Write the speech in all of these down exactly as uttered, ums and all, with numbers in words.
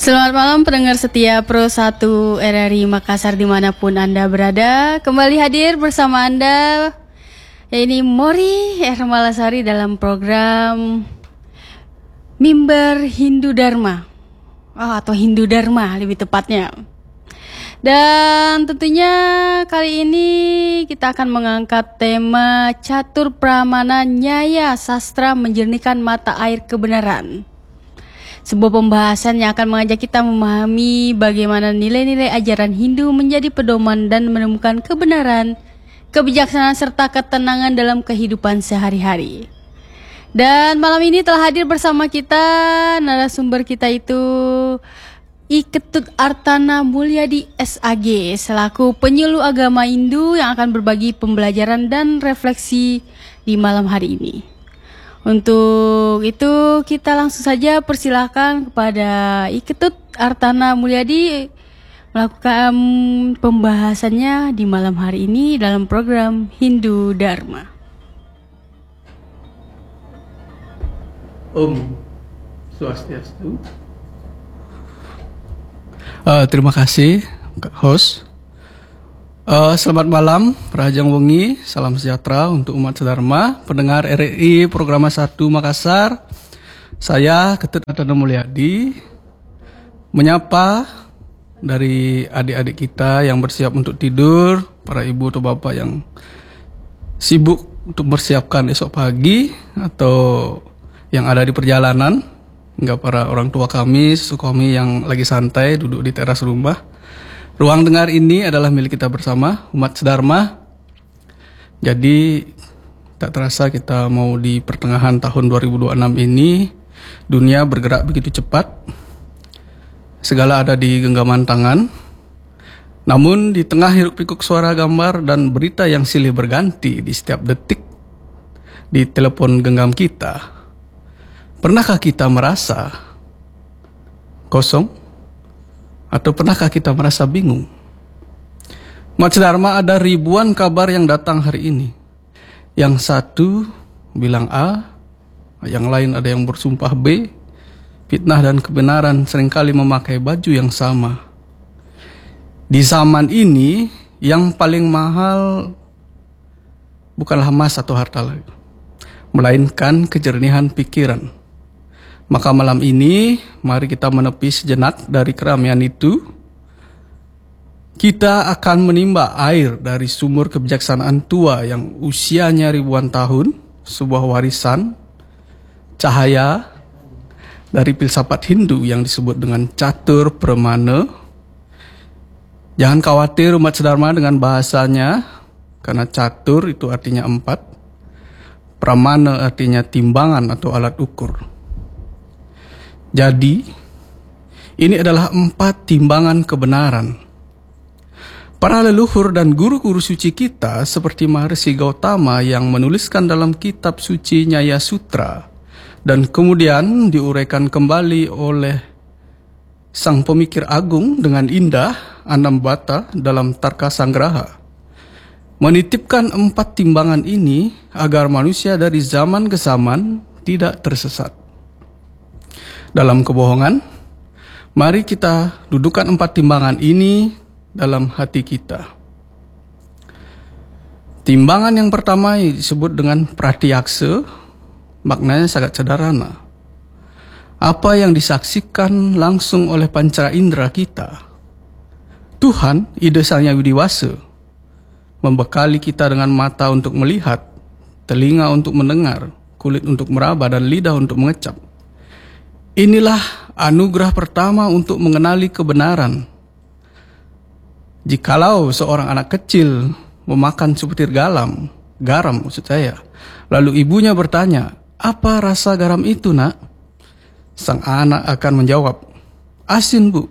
Selamat malam pendengar setia Pro satu R R I Makassar dimanapun Anda berada. Kembali hadir bersama Anda, ya ini Mori Ermalasari dalam program Mimbar Hindu Dharma, oh, atau Hindu Dharma lebih tepatnya. Dan tentunya kali ini kita akan mengangkat tema Catur Pramana Nyaya Sastra Menjernihkan Mata Air Kebenaran. Sebuah pembahasan yang akan mengajak kita memahami bagaimana nilai-nilai ajaran Hindu menjadi pedoman dan menemukan kebenaran, kebijaksanaan serta ketenangan dalam kehidupan sehari-hari. Dan malam ini telah hadir bersama kita narasumber kita itu I Ketut Artana Mulyadi S A G selaku penyuluh agama Hindu yang akan berbagi pembelajaran dan refleksi di malam hari ini. Untuk itu kita langsung saja persilahkan kepada I Ketut Artana Mulyadi melakukan pembahasannya di malam hari ini dalam program Hindu Dharma. Om Swastiastu. Uh, terima kasih host. Uh, selamat malam, Rajang Wengi, salam sejahtera untuk umat sedharma, pendengar R R I Program satu Makassar. Saya Ketut Artana Mulyadi menyapa dari adik-adik kita yang bersiap untuk tidur, para ibu atau bapak yang sibuk untuk mempersiapkan esok pagi atau yang ada di perjalanan, hingga para orang tua kami, suku kami yang lagi santai duduk di teras rumah. Ruang dengar ini adalah milik kita bersama, umat sedharma. Jadi tak terasa kita mau di pertengahan tahun dua ribu dua puluh enam ini, dunia bergerak begitu cepat. Segala ada di genggaman tangan. Namun di tengah hiruk pikuk suara gambar dan berita yang silih berganti di setiap detik di telepon genggam kita, pernahkah kita merasa kosong? Atau pernahkah kita merasa bingung? Umat sedharma, ada ribuan kabar yang datang hari ini. Yang satu bilang A, yang lain ada yang bersumpah B. Fitnah dan kebenaran seringkali memakai baju yang sama. Di zaman ini yang paling mahal bukanlah emas atau harta lagi, melainkan kejernihan pikiran. Maka malam ini, mari kita menepi sejenak dari keramaian itu. Kita akan menimba air dari sumur kebijaksanaan tua yang usianya ribuan tahun, sebuah warisan, cahaya dari filsafat Hindu yang disebut dengan Catur Pramana. Jangan khawatir umat sedharma dengan bahasanya, karena catur itu artinya empat, pramana artinya timbangan atau alat ukur. Jadi, ini adalah empat timbangan kebenaran. Para leluhur dan guru-guru suci kita seperti Maharishi Gautama yang menuliskan dalam kitab suci Nyaya Sutra dan kemudian diuraikan kembali oleh sang pemikir agung dengan indah Anambata dalam Tarka Sanggraha, menitipkan empat timbangan ini agar manusia dari zaman ke zaman tidak tersesat dalam kebohongan. Mari kita dudukkan empat timbangan ini dalam hati kita. Timbangan yang pertama disebut dengan pratyaksa, maknanya sangat sederhana. Apa yang disaksikan langsung oleh pancara indera kita. Tuhan, ide Sang Hyang Widiwasa, membekali kita dengan mata untuk melihat, telinga untuk mendengar, kulit untuk meraba, dan lidah untuk mengecap. Inilah anugerah pertama untuk mengenali kebenaran. Jikalau seorang anak kecil memakan sebutir garam, garam maksud saya, lalu ibunya bertanya, "Apa rasa garam itu, nak?" Sang anak akan menjawab, "Asin, Bu."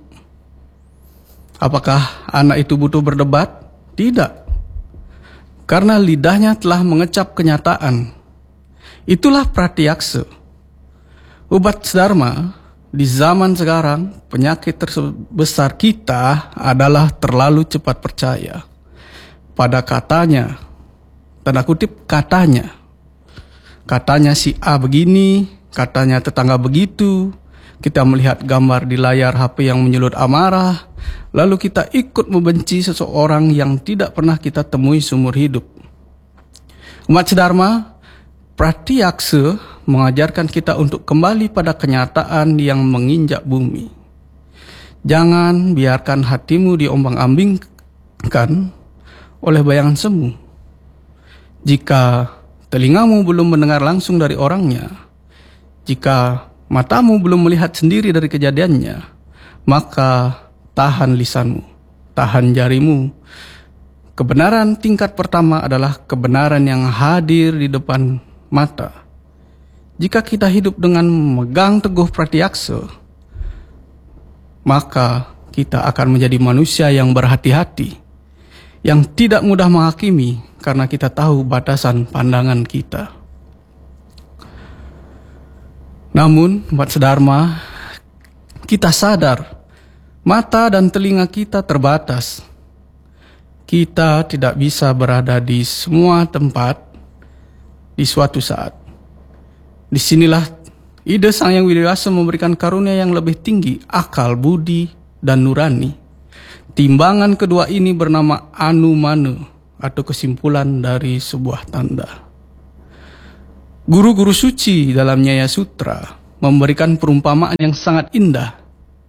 Apakah anak itu butuh berdebat? Tidak. Karena lidahnya telah mengecap kenyataan. Itulah pratyaksa. Umat sedharma, di zaman sekarang penyakit terbesar kita adalah terlalu cepat percaya pada katanya, tanda kutip katanya. Katanya si A begini, katanya tetangga begitu, kita melihat gambar di layar H P yang menyulut amarah, lalu kita ikut membenci seseorang yang tidak pernah kita temui seumur hidup. Umat sedharma, pratyaksa mengajarkan kita untuk kembali pada kenyataan yang menginjak bumi. Jangan biarkan hatimu diombang-ambingkan oleh bayangan semu. Jika telingamu belum mendengar langsung dari orangnya, jika matamu belum melihat sendiri dari kejadiannya, maka tahan lisanmu, tahan jarimu. Kebenaran tingkat pertama adalah kebenaran yang hadir di depan mata. Jika kita hidup dengan memegang teguh pratyaksa, maka kita akan menjadi manusia yang berhati-hati, yang tidak mudah menghakimi karena kita tahu batasan pandangan kita. Namun, umat sedharma, kita sadar mata dan telinga kita terbatas. Kita tidak bisa berada di semua tempat di suatu saat. Disinilah ide Sang Yang Widewasa memberikan karunia yang lebih tinggi, akal, budi, dan nurani. Timbangan kedua ini bernama anumana, atau kesimpulan dari sebuah tanda. Guru-guru suci dalam Nyaya Sutra memberikan perumpamaan yang sangat indah.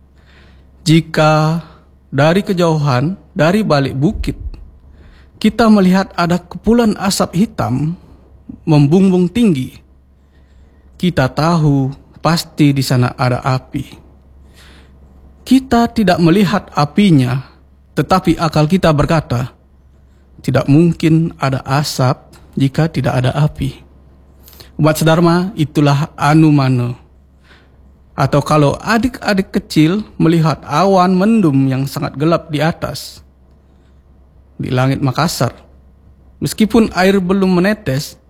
Jika dari kejauhan, dari balik bukit, kita melihat ada kepulan asap hitam membumbung tinggi, kita tahu pasti di sana ada api. Kita tidak melihat apinya, tetapi akal kita berkata, tidak mungkin ada asap jika tidak ada api. Umat sedharma, itulah anumana. Atau kalau adik-adik kecil melihat awan mendung yang sangat gelap di atas, di langit Makassar, meskipun air belum menetes,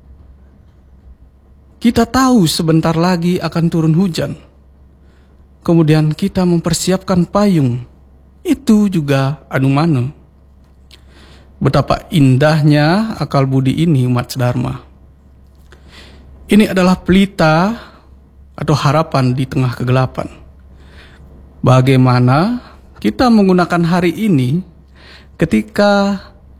kita tahu sebentar lagi akan turun hujan. Kemudian kita mempersiapkan payung. Itu juga anumana. Betapa indahnya akal budi ini, umat sedharma. Ini adalah pelita atau harapan di tengah kegelapan. Bagaimana kita menggunakan hari ini ketika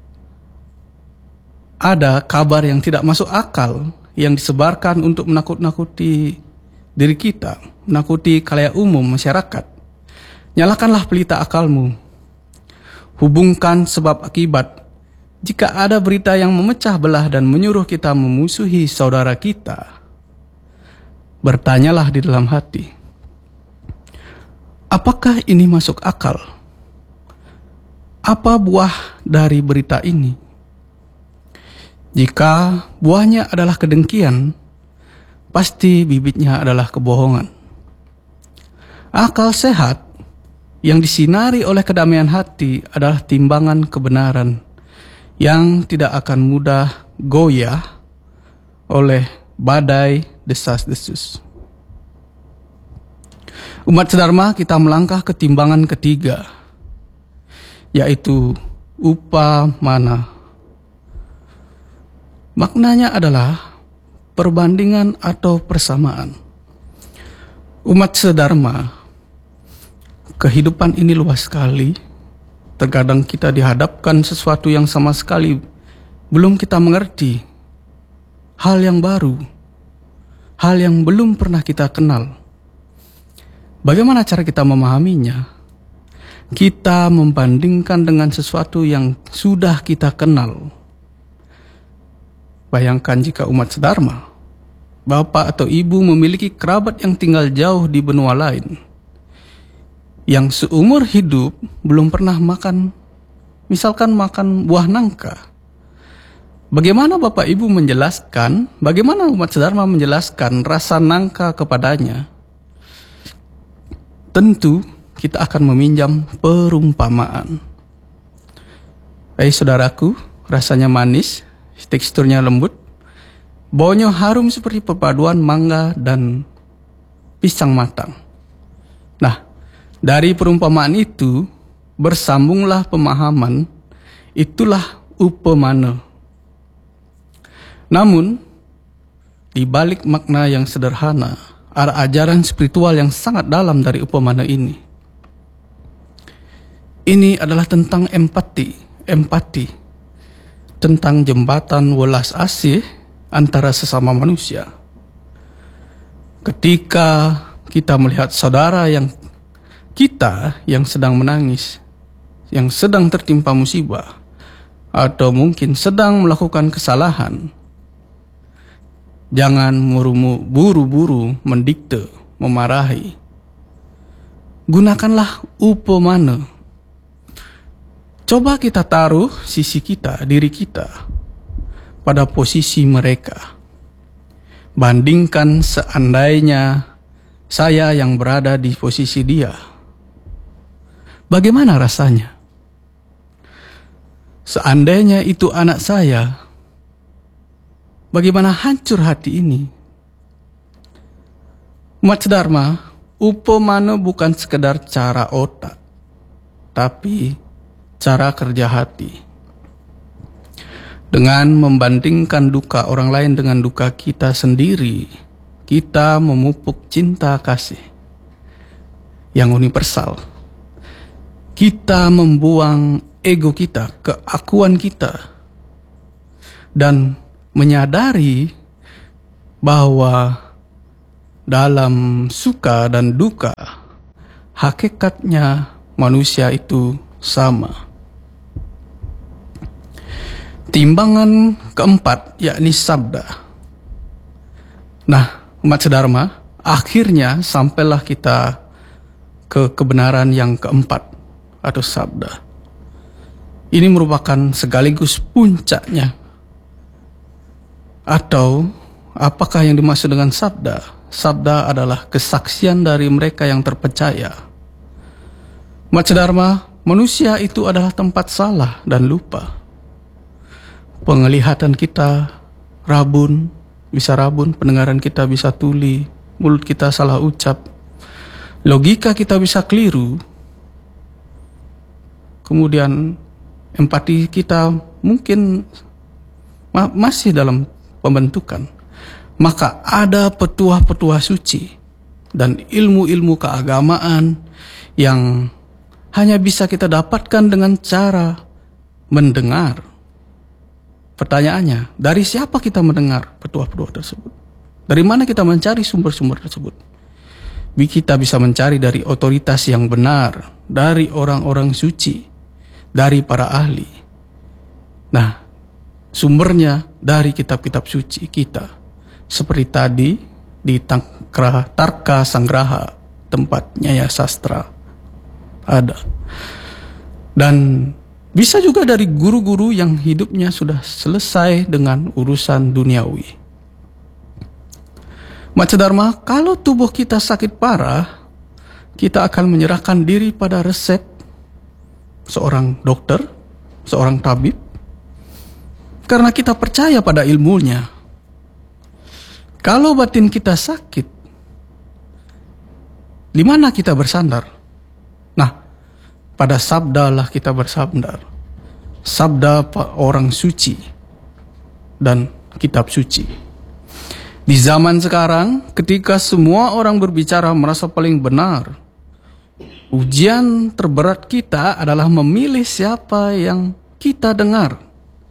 ada kabar yang tidak masuk akal yang disebarkan untuk menakut-nakuti diri kita, menakuti khalayak umum masyarakat. Nyalakanlah pelita akalmu. Hubungkan sebab akibat. Jika ada berita yang memecah belah dan menyuruh kita memusuhi saudara kita, bertanyalah di dalam hati, apakah ini masuk akal? Apa buah dari berita ini? Jika buahnya adalah kedengkian, pasti bibitnya adalah kebohongan. Akal sehat yang disinari oleh kedamaian hati adalah timbangan kebenaran yang tidak akan mudah goyah oleh badai desas-desus. Umat sedharma, kita melangkah ke timbangan ketiga, yaitu upamana. Maknanya adalah perbandingan atau persamaan. Umat sedharma, kehidupan ini luas sekali. Terkadang kita dihadapkan sesuatu yang sama sekali belum kita mengerti. Hal yang baru, hal yang belum pernah kita kenal. Bagaimana cara kita memahaminya? Kita membandingkan dengan sesuatu yang sudah kita kenal. Bayangkan jika umat sedharma, bapak atau ibu memiliki kerabat yang tinggal jauh di benua lain, yang seumur hidup belum pernah makan, misalkan makan buah nangka. Bagaimana Bapak Ibu menjelaskan, bagaimana umat sedharma menjelaskan rasa nangka kepadanya? Tentu kita akan meminjam perumpamaan. Eh saudaraku, rasanya manis, teksturnya lembut, baunya harum seperti perpaduan mangga dan pisang matang. Nah, dari perumpamaan itu bersambunglah pemahaman, itulah upamana. Namun, di balik makna yang sederhana ada ajaran spiritual yang sangat dalam dari upamana ini. Ini adalah tentang empati, empati, tentang jembatan welas asih antara sesama manusia. Ketika kita melihat saudara yang kita yang sedang menangis, yang sedang tertimpa musibah, atau mungkin sedang melakukan kesalahan, jangan buru-buru mendikte, memarahi. Gunakanlah upamana. Coba kita taruh sisi kita, diri kita, pada posisi mereka. Bandingkan seandainya saya yang berada di posisi dia. Bagaimana rasanya? Seandainya itu anak saya, bagaimana hancur hati ini? Umat Dharma, upamana bukan sekedar cara otak, tapi cara kerja hati. Dengan membandingkan duka orang lain dengan duka kita sendiri, kita memupuk cinta kasih yang universal. Kita membuang ego kita, keakuan kita, dan menyadari bahwa dalam suka dan duka, hakikatnya manusia itu sama. Timbangan keempat yakni sabda. Nah, umat Dharma, akhirnya sampailah kita ke kebenaran yang keempat atau sabda. Ini merupakan sekaligus puncaknya. Atau apakah yang dimaksud dengan sabda? Sabda adalah kesaksian dari mereka yang terpercaya. Umat Dharma, manusia itu adalah tempat salah dan lupa. Penglihatan kita rabun, bisa rabun, pendengaran kita bisa tuli, mulut kita salah ucap, logika kita bisa keliru, kemudian empati kita mungkin ma- masih dalam pembentukan. Maka ada petuah-petuah suci dan ilmu-ilmu keagamaan yang hanya bisa kita dapatkan dengan cara mendengar. Pertanyaannya, dari siapa kita mendengar petuah-petuah tersebut? Dari mana kita mencari sumber-sumber tersebut? Kita bisa mencari dari otoritas yang benar, dari orang-orang suci, dari para ahli. Nah, sumbernya dari kitab-kitab suci kita. Seperti tadi di Tangkra, Tarka Sanggraha, tempat Nyaya Sastra ada. Dan bisa juga dari guru-guru yang hidupnya sudah selesai dengan urusan duniawi. Umat Dharma, kalau tubuh kita sakit parah, kita akan menyerahkan diri pada resep seorang dokter, seorang tabib, karena kita percaya pada ilmunya. Kalau batin kita sakit, di mana kita bersandar? Nah, pada sabda lah kita bersandar. Sabda orang suci dan kitab suci. Di zaman sekarang, ketika semua orang berbicara merasa paling benar, ujian terberat kita adalah memilih siapa yang kita dengar.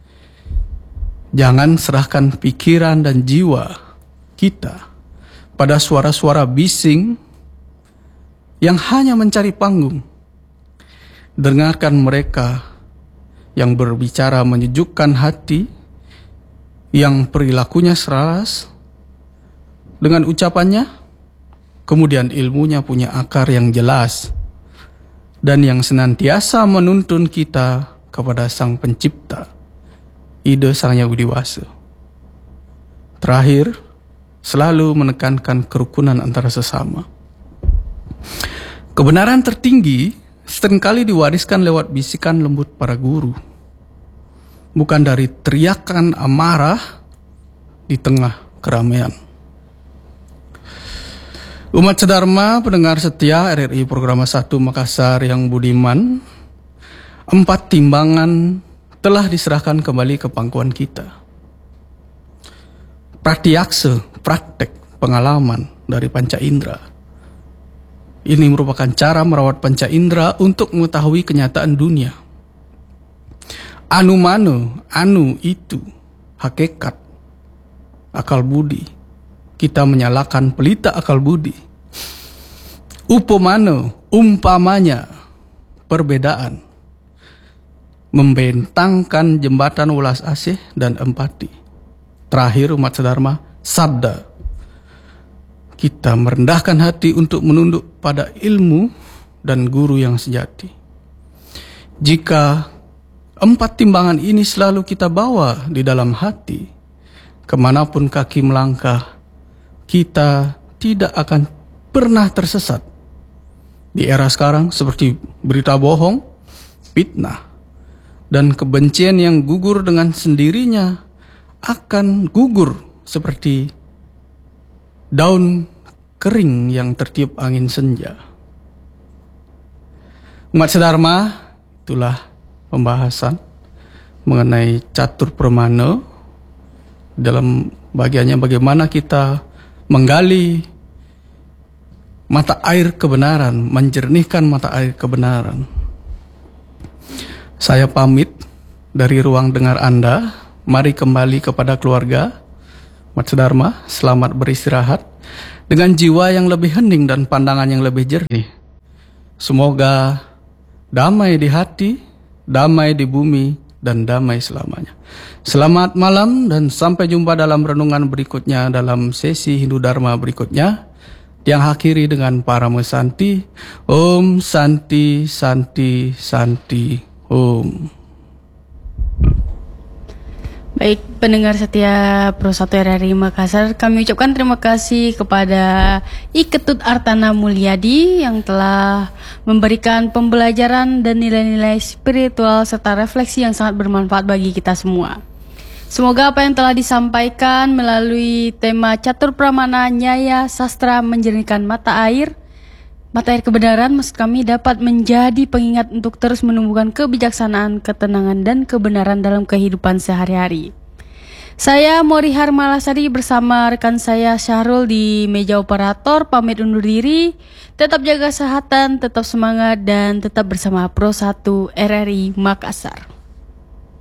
Jangan serahkan pikiran dan jiwa kita pada suara-suara bising yang hanya mencari panggung. Dengarkan mereka yang berbicara menyejukkan hati, yang perilakunya selaras dengan ucapannya, kemudian ilmunya punya akar yang jelas, dan yang senantiasa menuntun kita kepada Sang Pencipta, Ide Sang Hyang Widi Wasa. Terakhir, selalu menekankan kerukunan antara sesama. Kebenaran tertinggi seringkali diwariskan lewat bisikan lembut para guru, bukan dari teriakan amarah di tengah keramaian. Umat Dharma, pendengar setia R R I Programa satu Makassar yang budiman, empat timbangan telah diserahkan kembali ke pangkuan kita. Pratyaksa, praktek, pengalaman, dari panca indera. Ini merupakan cara merawat panca indera untuk mengetahui kenyataan dunia. Anu mano, anu itu, hakikat, akal budi. Kita menyalakan pelita akal budi. Upamano, umpamanya, perbedaan. Membentangkan jembatan welas asih dan empati. Terakhir umat sedharma, sabda. Kita merendahkan hati untuk menunduk pada ilmu dan guru yang sejati. Jika empat timbangan ini selalu kita bawa di dalam hati, kemanapun kaki melangkah, kita tidak akan pernah tersesat. Di era sekarang seperti berita bohong, fitnah, dan kebencian yang gugur dengan sendirinya akan gugur seperti daun kering yang tertiup angin senja. Umat sedharma, itulah pembahasan mengenai catur pramana dalam bagiannya bagaimana kita menggali mata air kebenaran, menjernihkan mata air kebenaran. Saya pamit dari ruang dengar Anda. Mari kembali kepada keluarga. Umat sedharma, selamat beristirahat dengan jiwa yang lebih hening dan pandangan yang lebih jernih. Semoga damai di hati, damai di bumi, dan damai selamanya. Selamat malam dan sampai jumpa dalam renungan berikutnya dalam sesi Hindu Dharma berikutnya. Yang akhiri dengan Parama Santi. Om Santi, Santi, Santi, Om. Baik, pendengar setia Pro satu R R I Makassar, kami ucapkan terima kasih kepada I Ketut Artana Mulyadi yang telah memberikan pembelajaran dan nilai-nilai spiritual serta refleksi yang sangat bermanfaat bagi kita semua. Semoga apa yang telah disampaikan melalui tema Catur Pramana Nyaya Sastra Menjernihkan Mata Air, mata air kebenaran maksud kami, dapat menjadi pengingat untuk terus menumbuhkan kebijaksanaan, ketenangan, dan kebenaran dalam kehidupan sehari-hari. Saya Mori Harmalasari bersama rekan saya Syahrul di meja operator pamit undur diri. Tetap jaga kesehatan, tetap semangat, dan tetap bersama Pro satu R R I Makassar.